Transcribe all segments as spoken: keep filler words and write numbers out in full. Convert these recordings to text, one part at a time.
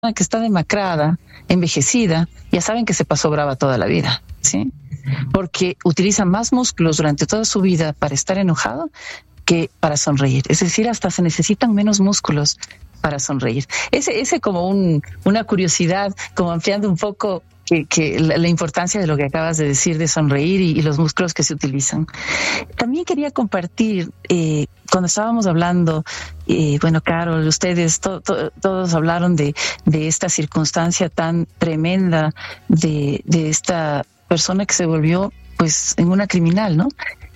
que está demacrada, envejecida, ya saben que se pasó brava toda la vida, ¿sí? Porque utiliza más músculos durante toda su vida para estar enojado que para sonreír. Es decir, hasta se necesitan menos músculos para sonreír. Ese, ese como un, una curiosidad, como ampliando un poco que, que la, la importancia de lo que acabas de decir de sonreír y, y los músculos que se utilizan. También quería compartir, eh, cuando estábamos hablando, eh, bueno, Carol, ustedes to, to, todos hablaron de, de esta circunstancia tan tremenda de, de esta persona que se volvió pues en una criminal, ¿no?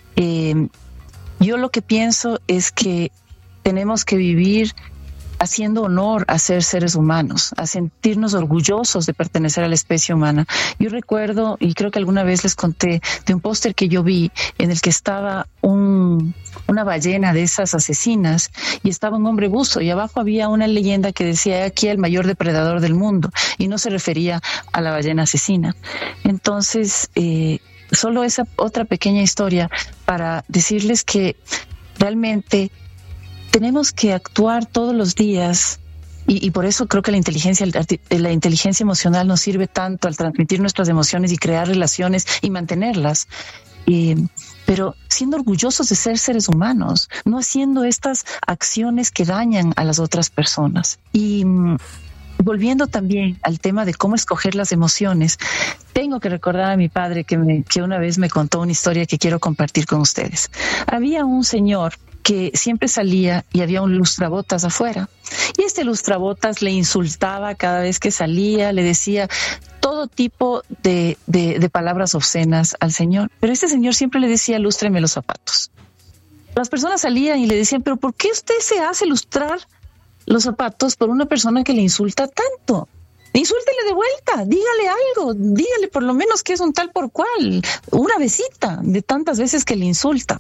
Eh, yo lo que pienso es que tenemos que vivir haciendo honor a ser seres humanos, a sentirnos orgullosos de pertenecer a la especie humana. Yo recuerdo, y creo que alguna vez les conté, de un póster que yo vi en el que estaba un, una ballena de esas asesinas y estaba un hombre buzo y abajo había una leyenda que decía aquí el mayor depredador del mundo y no se refería a la ballena asesina. Entonces, eh, solo esa otra pequeña historia para decirles que realmente tenemos que actuar todos los días y, y por eso creo que la inteligencia, la inteligencia emocional nos sirve tanto al transmitir nuestras emociones y crear relaciones y mantenerlas. Eh, pero siendo orgullosos de ser seres humanos, no haciendo estas acciones que dañan a las otras personas. Y volviendo también al tema de cómo escoger las emociones, tengo que recordar a mi padre que, me, que una vez me contó una historia que quiero compartir con ustedes. Había un señor que siempre salía y había un lustrabotas afuera. Y este lustrabotas le insultaba cada vez que salía, le decía todo tipo de, de, de palabras obscenas al señor. Pero este señor siempre le decía, lústreme los zapatos. Las personas salían y le decían, pero ¿por qué usted se hace lustrar los zapatos por una persona que le insulta tanto? Insúltele de vuelta, dígale algo, dígale por lo menos que es un tal por cual, una besita de tantas veces que le insulta.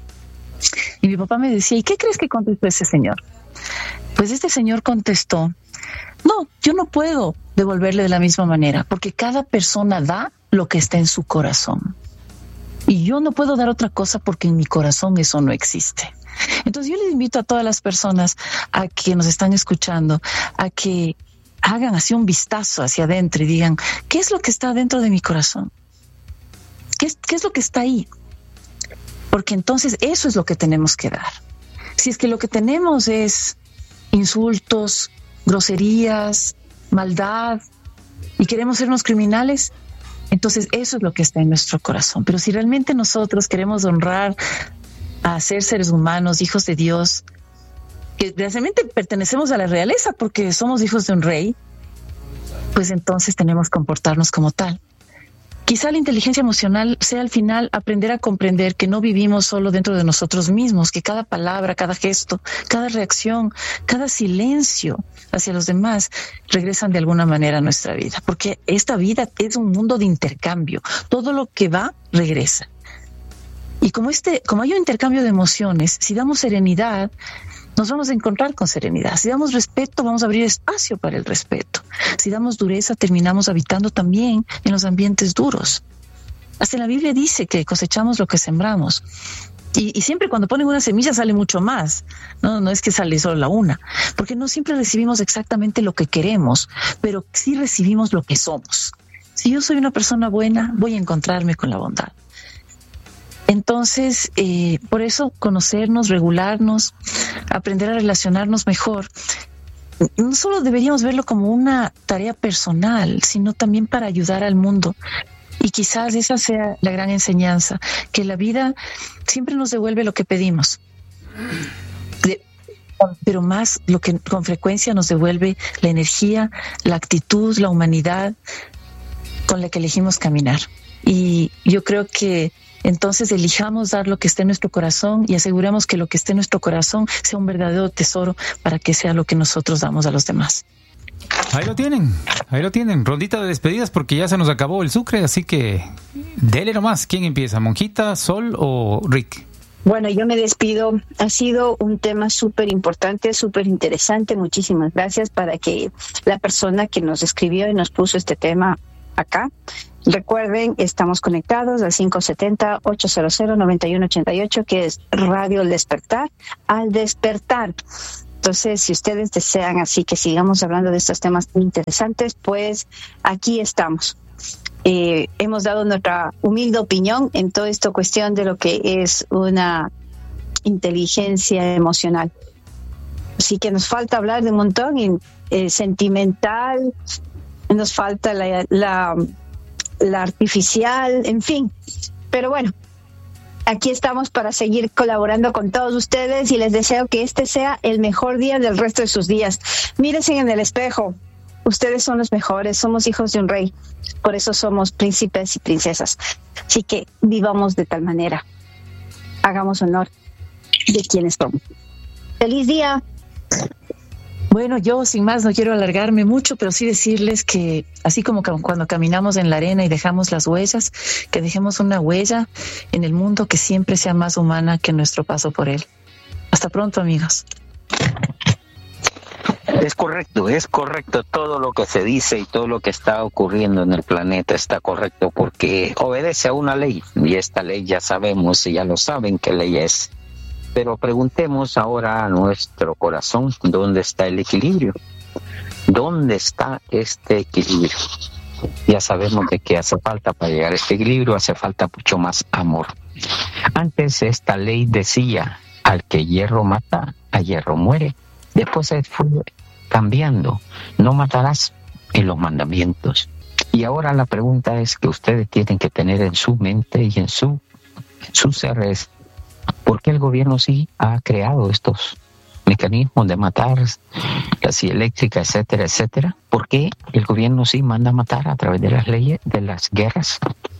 Y mi papá me decía, ¿y qué crees que contestó ese señor? Pues este señor contestó, no, yo no puedo devolverle de la misma manera, porque cada persona da lo que está en su corazón. Y yo no puedo dar otra cosa porque en mi corazón eso no existe. Entonces yo les invito a todas las personas a que nos están escuchando, a que hagan así un vistazo hacia adentro y digan, ¿qué es lo que está dentro de mi corazón? ¿Qué es, qué es lo que está ahí? Porque entonces eso es lo que tenemos que dar. Si es que lo que tenemos es insultos, groserías, maldad y queremos ser unos criminales, entonces eso es lo que está en nuestro corazón. Pero si realmente nosotros queremos honrar a ser seres humanos, hijos de Dios, que realmente pertenecemos a la realeza porque somos hijos de un rey, pues entonces tenemos que comportarnos como tal. Quizá la inteligencia emocional sea al final aprender a comprender que no vivimos solo dentro de nosotros mismos, que cada palabra, cada gesto, cada reacción, cada silencio hacia los demás regresan de alguna manera a nuestra vida, porque esta vida es un mundo de intercambio. Todo lo que va, regresa. Y como este, como hay un intercambio de emociones, si damos serenidad, nos vamos a encontrar con serenidad. Si damos respeto, vamos a abrir espacio para el respeto. Si damos dureza, terminamos habitando también en los ambientes duros. Hasta la Biblia dice que cosechamos lo que sembramos. Y, y siempre cuando ponen una semilla sale mucho más. No, no es que sale solo la una. Porque no siempre recibimos exactamente lo que queremos, pero sí recibimos lo que somos. Si yo soy una persona buena, voy a encontrarme con la bondad. Entonces, eh, por eso conocernos, regularnos, aprender a relacionarnos mejor, no solo deberíamos verlo como una tarea personal, sino también para ayudar al mundo. Y quizás esa sea la gran enseñanza, que la vida siempre nos devuelve lo que pedimos, de, pero más lo que con frecuencia nos devuelve la energía, la actitud, la humanidad con la que elegimos caminar. Y yo creo que entonces elijamos dar lo que esté en nuestro corazón y aseguramos que lo que esté en nuestro corazón sea un verdadero tesoro para que sea lo que nosotros damos a los demás. Ahí lo tienen, ahí lo tienen. Rondita de despedidas porque ya se nos acabó el sucre, así que dele nomás. ¿Quién empieza? ¿Monjita, Sol o Rick? Bueno, yo me despido. Ha sido un tema súper importante, súper interesante. Muchísimas gracias para que la persona que nos escribió y nos puso este tema acá. Recuerden, estamos conectados al cinco siete cero, ocho cero cero, nueve uno ocho ocho, que es Radio El Despertar. Al despertar, Entonces, si ustedes desean así que sigamos hablando de estos temas tan interesantes, pues aquí estamos. Eh, hemos dado nuestra humilde opinión en toda esta cuestión de lo que es una inteligencia emocional. Así que nos falta hablar de un montón, y, eh, sentimental, nos falta la, la, la artificial, en fin. Pero bueno, aquí estamos para seguir colaborando con todos ustedes y les deseo que este sea el mejor día del resto de sus días. Mírense en el espejo. Ustedes son los mejores, somos hijos de un rey. Por eso somos príncipes y princesas. Así que vivamos de tal manera. Hagamos honor de quienes somos. ¡Feliz día! Bueno, yo sin más no quiero alargarme mucho, pero sí decirles que así como cuando caminamos en la arena y dejamos las huellas, que dejemos una huella en el mundo que siempre sea más humana que nuestro paso por él. Hasta pronto, amigos. Es correcto, es correcto. Todo lo que se dice y todo lo que está ocurriendo en el planeta está correcto porque obedece a una ley. Y esta ley ya sabemos y ya lo saben qué ley es. Pero preguntemos ahora a nuestro corazón, ¿dónde está el equilibrio? ¿Dónde está este equilibrio? Ya sabemos de qué hace falta para llegar a este equilibrio, hace falta mucho más amor. Antes esta ley decía, al que hierro mata, a hierro muere. Después se fue cambiando, no matarás en los mandamientos. Y ahora la pregunta es que ustedes tienen que tener en su mente y en su, en su ser es, ¿por qué el gobierno sí ha creado estos mecanismos de matar, la silla eléctrica, etcétera, etcétera? ¿Por qué el gobierno sí manda a matar a través de las leyes, de las guerras?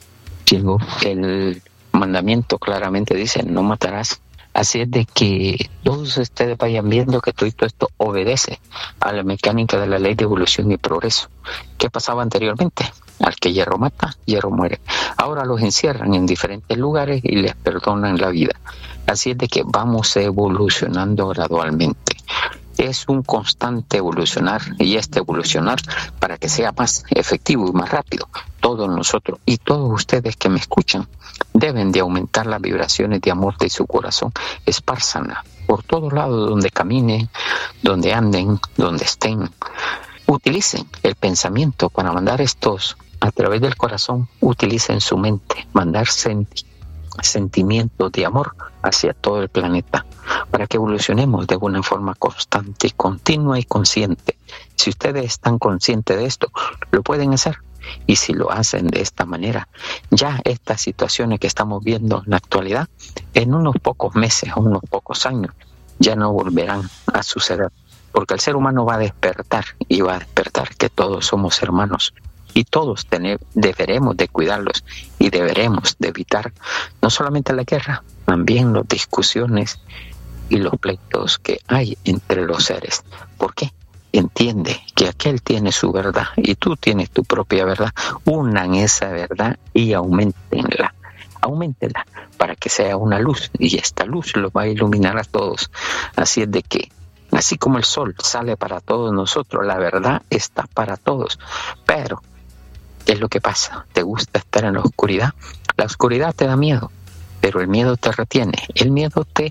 Si el, el mandamiento claramente dice, no matarás. Así es de que todos ustedes vayan viendo que todo esto obedece a la mecánica de la ley de evolución y progreso. ¿Qué pasaba anteriormente? Al que hierro mata, hierro muere. Ahora los encierran en diferentes lugares y les perdonan la vida. Así es de que vamos evolucionando gradualmente. Es un constante evolucionar y este evolucionar para que sea más efectivo y más rápido. Todos nosotros y todos ustedes que me escuchan deben de aumentar las vibraciones de amor de su corazón. Espárzanla por todos lados donde caminen, donde anden, donde estén. Utilicen el pensamiento para mandar estos a través del corazón. Utilicen su mente, mandar senti- sentimientos de amor hacia todo el planeta para que evolucionemos de una forma constante, continua y consciente. Si ustedes están conscientes de esto, lo pueden hacer. Y si lo hacen de esta manera, ya estas situaciones que estamos viendo en la actualidad, en unos pocos meses o unos pocos años, ya no volverán a suceder. Porque el ser humano va a despertar y va a despertar que todos somos hermanos. Y todos tener, deberemos de cuidarlos y deberemos de evitar no solamente la guerra, también las discusiones y los pleitos que hay entre los seres. ¿Por qué? Entiende que aquel tiene su verdad y tú tienes tu propia verdad. Unan esa verdad y aumentenla. Aumentenla para que sea una luz y esta luz los va a iluminar a todos. Así es de que, así como el sol sale para todos nosotros, la verdad está para todos. Pero ¿qué es lo que pasa? ¿Te gusta estar en la oscuridad? La oscuridad te da miedo, pero el miedo te retiene. El miedo te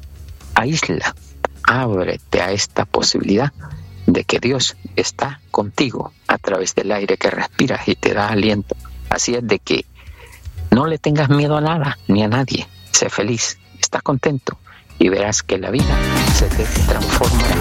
aísla. Ábrete a esta posibilidad de que Dios está contigo a través del aire que respiras y te da aliento. Así es de que no le tengas miedo a nada ni a nadie. Sé feliz, está contento y verás que la vida se te transformará.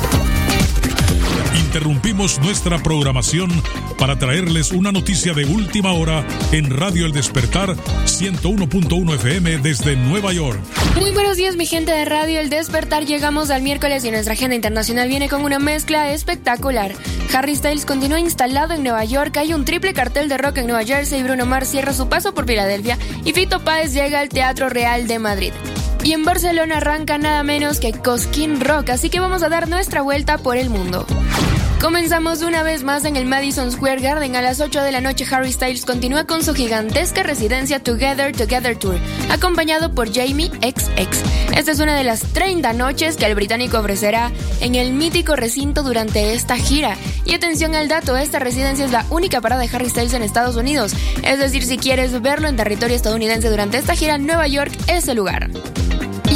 Interrumpimos nuestra programación para traerles una noticia de última hora en Radio El Despertar ciento uno punto uno F M desde Nueva York. Muy buenos días, mi gente de Radio El Despertar. Llegamos al miércoles y nuestra agenda internacional viene con una mezcla espectacular. Harry Styles continúa instalado en Nueva York, hay un triple cartel de rock en Nueva Jersey, Bruno Mars cierra su paso por Filadelfia y Fito Páez llega al Teatro Real de Madrid. Y en Barcelona arranca nada menos que Cosquín Rock, así que vamos a dar nuestra vuelta por el mundo. Comenzamos una vez más en el Madison Square Garden. A las ocho de la noche Harry Styles continúa con su gigantesca residencia Together Together Tour, acompañado por Jamie equis equis. Esta es una de las treinta noches que el británico ofrecerá en el mítico recinto durante esta gira. Y atención al dato, esta residencia es la única parada de Harry Styles en Estados Unidos. Es decir, si quieres verlo en territorio estadounidense durante esta gira, Nueva York es el lugar. Y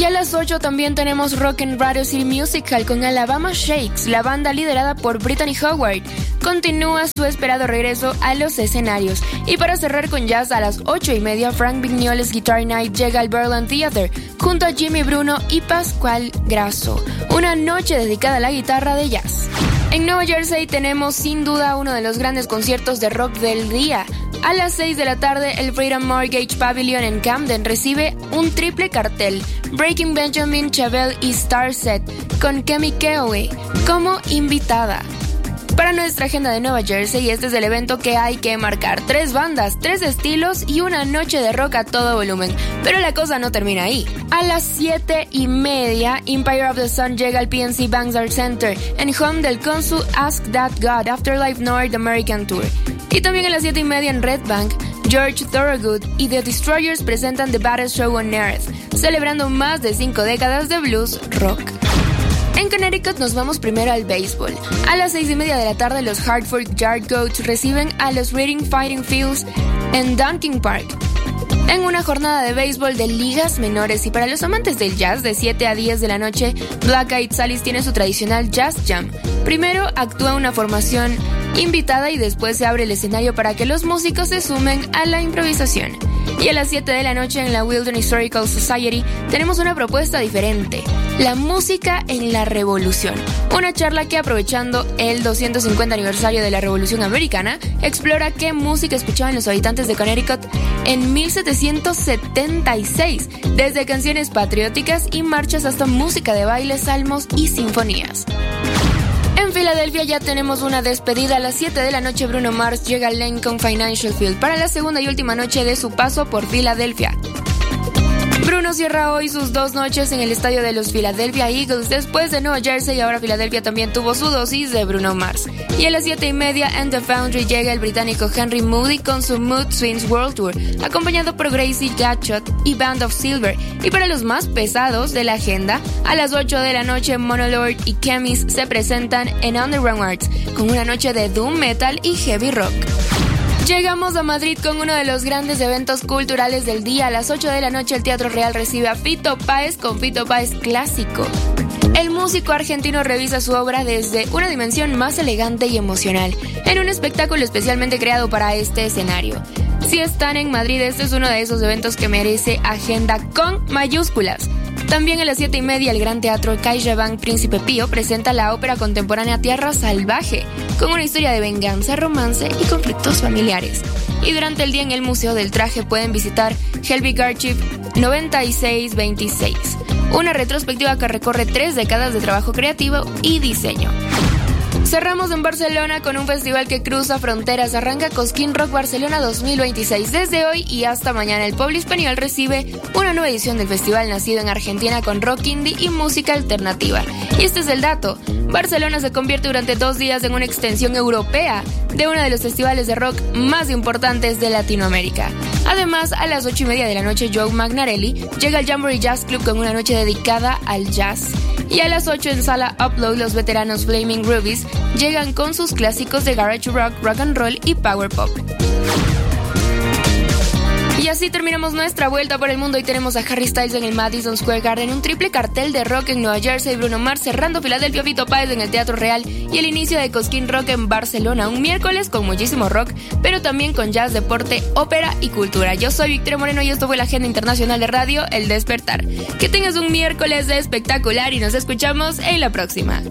Y a las ocho también tenemos Rock and Radio City Musical con Alabama Shakes. La banda liderada por Brittany Howard continúa su esperado regreso a los escenarios. Y para cerrar con jazz a las ocho y media, Frank Vignoles Guitar Night llega al Berlin Theater junto a Jimmy Bruno y Pascual Grasso. Una noche dedicada a la guitarra de jazz. En Nueva Jersey tenemos sin duda uno de los grandes conciertos de rock del día. A las seis de la tarde, el Freedom Mortgage Pavilion en Camden recibe un triple cartel: Breaking Benjamin, Chevelle y Starset, con Kemi Keowe como invitada. Para nuestra agenda de Nueva Jersey, este es el evento que hay que marcar. Tres bandas, tres estilos y una noche de rock a todo volumen. Pero la cosa no termina ahí. A las siete y media, Empire of the Sun llega al P N C Banks Art Center en home del Consul Ask That God Afterlife North American Tour. Y también a las siete y media en Red Bank, George Thorogood y The Destroyers presentan The Baddest Show on Earth, celebrando más de cinco décadas de blues rock. En Connecticut nos vamos primero al béisbol. A las seis y media de la tarde, los Hartford Yard Goats reciben a los Reading Fighting Fields en Dunkin Park, en una jornada de béisbol de ligas menores. Y para los amantes del jazz, de siete a diez de la noche, Black Eyed Sally's tiene su tradicional Jazz Jam. Primero actúa una formación invitada y después se abre el escenario para que los músicos se sumen a la improvisación. Y a las siete de la noche en la Wildern Historical Society tenemos una propuesta diferente: la música en la revolución. Una charla que, aprovechando el doscientos cincuenta aniversario de la Revolución Americana, explora qué música escuchaban los habitantes de Connecticut en mil setecientos setenta y seis, desde canciones patrióticas y marchas hasta música de baile, salmos y sinfonías. En Filadelfia ya tenemos una despedida. A las siete de la noche, Bruno Mars llega al Lincoln Financial Field para la segunda y última noche de su paso por Filadelfia. Bruno cierra hoy sus dos noches en el estadio de los Philadelphia Eagles. Después de Nueva Jersey, ahora Filadelfia también tuvo su dosis de Bruno Mars. Y a las siete y media en The Foundry llega el británico Henry Moody con su Mood Swings World Tour, acompañado por Gracie Gatchot y Band of Silver. Y para los más pesados de la agenda, a las ocho de la noche, Monolord y Chemis se presentan en Underground Arts con una noche de doom metal y heavy rock. Llegamos a Madrid con uno de los grandes eventos culturales del día. A las ocho de la noche, el Teatro Real recibe a Fito Páez con Fito Páez Clásico. El músico argentino revisa su obra desde una dimensión más elegante y emocional, en un espectáculo especialmente creado para este escenario. Si están en Madrid, este es uno de esos eventos que merece agenda con mayúsculas. También a las siete y media, el Gran Teatro CaixaBank Príncipe Pío presenta la ópera contemporánea Tierra Salvaje, con una historia de venganza, romance y conflictos familiares. Y durante el día en el Museo del Traje pueden visitar Helvig Archive noventa y seis veintiséis, una retrospectiva que recorre tres décadas de trabajo creativo y diseño. Cerramos en Barcelona con un festival que cruza fronteras. Arranca Cosquín Rock Barcelona dos mil veintiséis. Desde hoy y hasta mañana, el pueblo español recibe una nueva edición del festival nacido en Argentina con rock indie y música alternativa. Y este es el dato: Barcelona se convierte durante dos días en una extensión europea de uno de los festivales de rock más importantes de Latinoamérica. Además, a las ocho y media de la noche, Joe Magnarelli llega al Jamboree Jazz Club con una noche dedicada al jazz. Y a las ocho en Sala Upload, los veteranos Flaming Rubies llegan con sus clásicos de garage rock, rock and roll y power pop. Y así terminamos nuestra vuelta por el mundo y tenemos a Harry Styles en el Madison Square Garden, un triple cartel de rock en Nueva Jersey, Bruno Mars cerrando Filadelfia, Fito Páez en el Teatro Real y el inicio de Cosquín Rock en Barcelona, un miércoles con muchísimo rock, pero también con jazz, deporte, ópera y cultura. Yo soy Victoria Moreno y esto fue la Agenda Internacional de Radio El Despertar. Que tengas un miércoles espectacular y nos escuchamos en la próxima.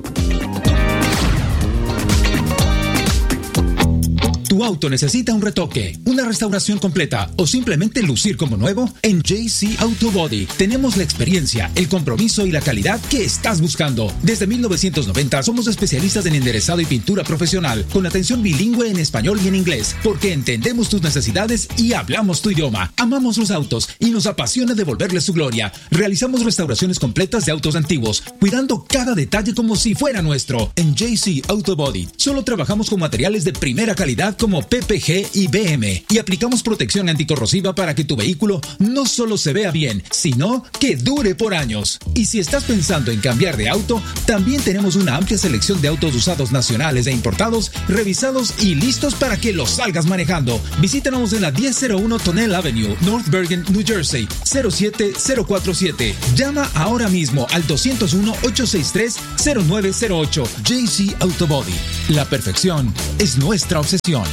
¿Tu auto necesita un retoque, una restauración completa o simplemente lucir como nuevo? En J C Auto Body tenemos la experiencia, el compromiso y la calidad que estás buscando. Desde mil novecientos noventa somos especialistas en enderezado y pintura profesional, con atención bilingüe en español y en inglés, porque entendemos tus necesidades y hablamos tu idioma. Amamos los autos y nos apasiona devolverles su gloria. Realizamos restauraciones completas de autos antiguos, cuidando cada detalle como si fuera nuestro. En J C Auto Body solo trabajamos con materiales de primera calidad como P P G y B M, y aplicamos protección anticorrosiva para que tu vehículo no solo se vea bien, sino que dure por años. Y si estás pensando en cambiar de auto, también tenemos una amplia selección de autos usados nacionales e importados, revisados y listos para que los salgas manejando. Visítanos en la diez cero uno Tonnelle Avenue, North Bergen, New Jersey, cero siete cero cuatro siete. Llama ahora mismo al dos cero uno, ocho seis tres, cero nueve cero ocho. J C Auto Body. La perfección es nuestra obsesión.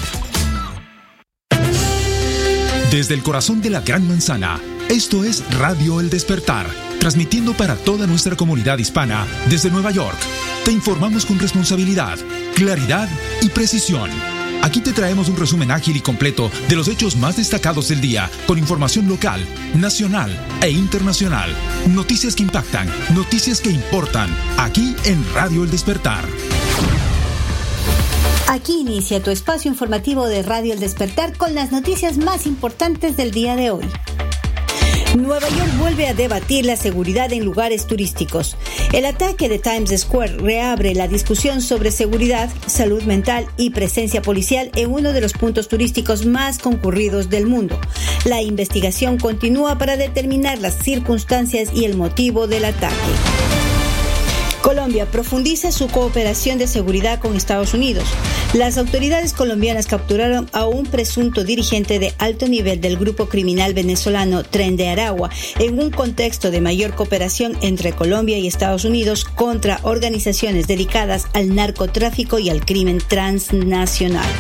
Desde el corazón de la Gran Manzana, esto es Radio El Despertar, transmitiendo para toda nuestra comunidad hispana desde Nueva York. Te informamos con responsabilidad, claridad y precisión. Aquí te traemos un resumen ágil y completo de los hechos más destacados del día, con información local, nacional e internacional. Noticias que impactan, noticias que importan, aquí en Radio El Despertar. Aquí inicia tu espacio informativo de Radio El Despertar con las noticias más importantes del día de hoy. Nueva York vuelve a debatir la seguridad en lugares turísticos. El ataque de Times Square reabre la discusión sobre seguridad, salud mental y presencia policial en uno de los puntos turísticos más concurridos del mundo. La investigación continúa para determinar las circunstancias y el motivo del ataque. Colombia profundiza su cooperación de seguridad con Estados Unidos. Las autoridades colombianas capturaron a un presunto dirigente de alto nivel del grupo criminal venezolano Tren de Aragua en un contexto de mayor cooperación entre Colombia y Estados Unidos contra organizaciones dedicadas al narcotráfico y al crimen transnacional.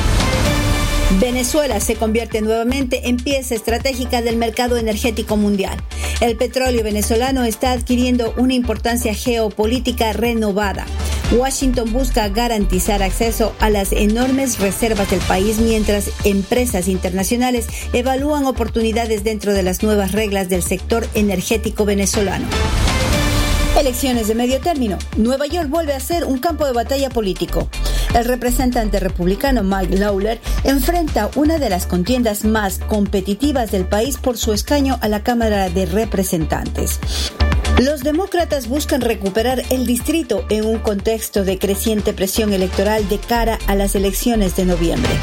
Venezuela se convierte nuevamente en pieza estratégica del mercado energético mundial. El petróleo venezolano está adquiriendo una importancia geopolítica renovada. Washington busca garantizar acceso a las enormes reservas del país mientras empresas internacionales evalúan oportunidades dentro de las nuevas reglas del sector energético venezolano. Elecciones de medio término. Nueva York vuelve a ser un campo de batalla político. El representante republicano Mike Lawler enfrenta una de las contiendas más competitivas del país por su escaño a la Cámara de Representantes. Los demócratas buscan recuperar el distrito en un contexto de creciente presión electoral de cara a las elecciones de noviembre.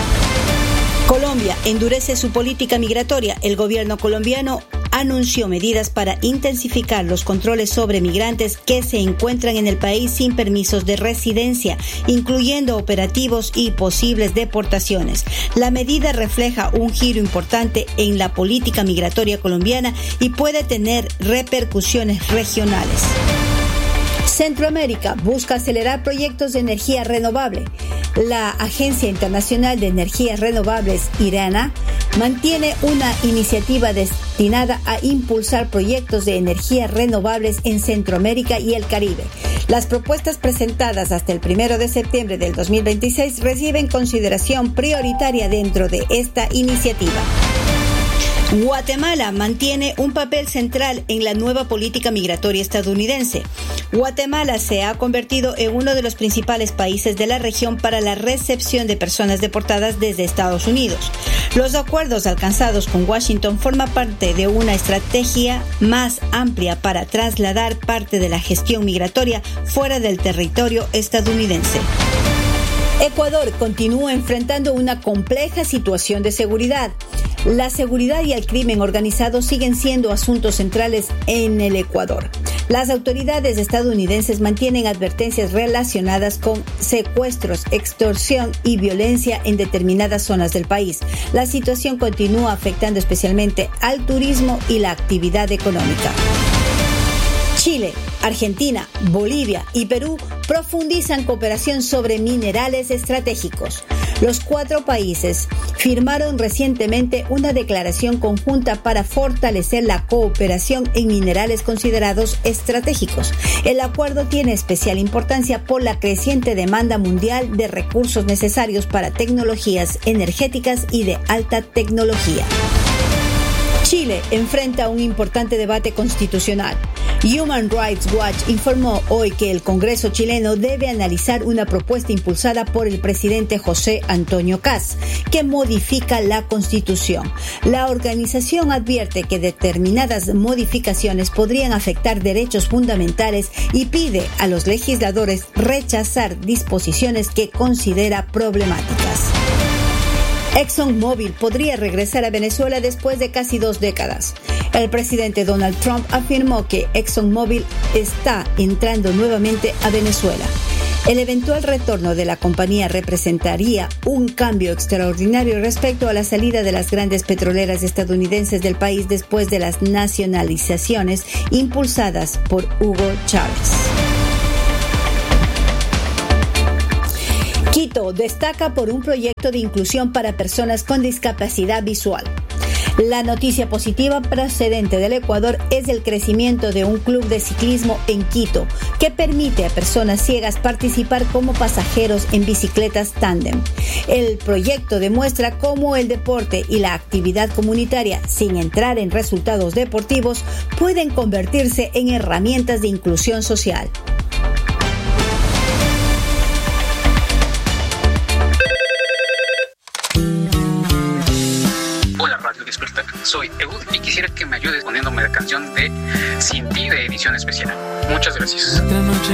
Colombia endurece su política migratoria. El gobierno colombiano anunció medidas para intensificar los controles sobre migrantes que se encuentran en el país sin permisos de residencia, incluyendo operativos y posibles deportaciones. La medida refleja un giro importante en la política migratoria colombiana y puede tener repercusiones regionales. Centroamérica busca acelerar proyectos de energía renovable. La Agencia Internacional de Energías Renovables, IRENA, mantiene una iniciativa destinada a impulsar proyectos de energías renovables en Centroamérica y el Caribe. Las propuestas presentadas hasta el primero de septiembre del dos mil veintiséis reciben consideración prioritaria dentro de esta iniciativa. Guatemala mantiene un papel central en la nueva política migratoria estadounidense. Guatemala se ha convertido en uno de los principales países de la región para la recepción de personas deportadas desde Estados Unidos. Los acuerdos alcanzados con Washington forman parte de una estrategia más amplia para trasladar parte de la gestión migratoria fuera del territorio estadounidense. Ecuador continúa enfrentando una compleja situación de seguridad. La seguridad y el crimen organizado siguen siendo asuntos centrales en el Ecuador. Las autoridades estadounidenses mantienen advertencias relacionadas con secuestros, extorsión y violencia en determinadas zonas del país. La situación continúa afectando especialmente al turismo y la actividad económica. Chile, Argentina, Bolivia y Perú profundizan cooperación sobre minerales estratégicos. Los cuatro países firmaron recientemente una declaración conjunta para fortalecer la cooperación en minerales considerados estratégicos. El acuerdo tiene especial importancia por la creciente demanda mundial de recursos necesarios para tecnologías energéticas y de alta tecnología. Chile enfrenta un importante debate constitucional. Human Rights Watch informó hoy que el Congreso chileno debe analizar una propuesta impulsada por el presidente José Antonio Kast, que modifica la Constitución. La organización advierte que determinadas modificaciones podrían afectar derechos fundamentales y pide a los legisladores rechazar disposiciones que considera problemáticas. ExxonMobil podría regresar a Venezuela después de casi dos décadas. El presidente Donald Trump afirmó que ExxonMobil está entrando nuevamente a Venezuela. El eventual retorno de la compañía representaría un cambio extraordinario respecto a la salida de las grandes petroleras estadounidenses del país después de las nacionalizaciones impulsadas por Hugo Chávez. Quito destaca por un proyecto de inclusión para personas con discapacidad visual. La noticia positiva procedente del Ecuador es el crecimiento de un club de ciclismo en Quito que permite a personas ciegas participar como pasajeros en bicicletas tándem. El proyecto demuestra cómo el deporte y la actividad comunitaria, sin entrar en resultados deportivos, pueden convertirse en herramientas de inclusión social. Hola Radio Despertar, soy Eud y quisiera que me ayudes poniéndome la canción de Sin Ti de Edición Especial. Muchas gracias. Esta noche